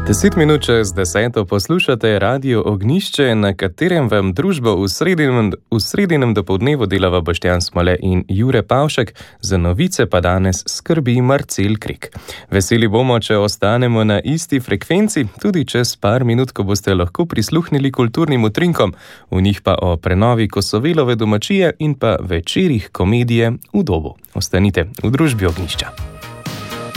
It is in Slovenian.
10 minut čez 10 poslušate Radio Ognjišče, na katerem vam družbo v sredinem dopoldnevu delava Boštjan Smole in Jure Pavšek, za novice pa danes skrbi Marcel Krek. Veseli bomo, če ostanemo na isti frekvenci, tudi čez par minut, ko boste lahko prisluhnili kulturnim utrinkom, v njih pa o prenovi Kosovelove domačije in pa večerih komedije v Dobu. Ostanite v družbi Ognjišča.